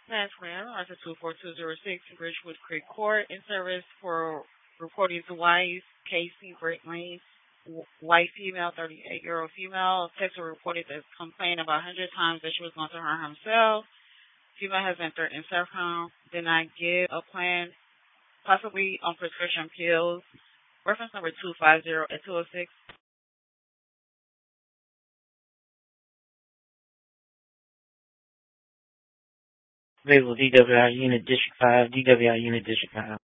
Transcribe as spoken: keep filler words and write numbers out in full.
Yes, ma'am. Arthur two four two zero six, Bridgewood Creek Court, in service for reporting to wife, Casey Brittany, w- white female, thirty-eight year old female. Texter reported that complained about one hundred times that she was going to harm herself. Female has been threatening self harm, did not get a plan, possibly on prescription pills. Reference number two five zero eight two zero six. Available D W I Unit District five, D W I Unit District five.